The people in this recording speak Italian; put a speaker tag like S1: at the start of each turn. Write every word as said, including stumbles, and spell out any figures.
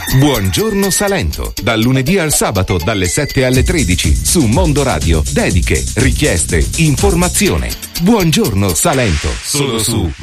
S1: Buongiorno Salento, dal lunedì al sabato dalle sette alle tredici su Mondo Radio. Dediche, richieste, informazione. Buongiorno Salento, solo su